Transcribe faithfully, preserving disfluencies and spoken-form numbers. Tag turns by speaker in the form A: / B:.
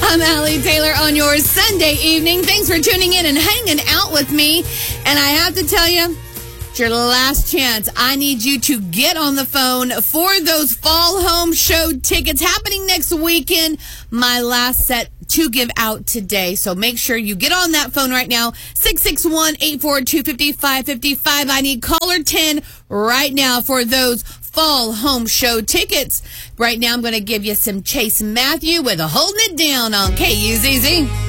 A: I'm Allie Taylor on your Sunday evening. Thanks for tuning in and hanging out with me. And I have to tell you, it's your last chance. I need you to get on the phone for those Fall Home Show tickets happening next weekend. My last set to give out today. So make sure you get on that phone right now. six six one, eight four two, five five five five. I need caller ten right now for those Fall Home Show tickets. Right now, I'm going to give you some Chase Matthew with a Holding It Down on K U Z Z.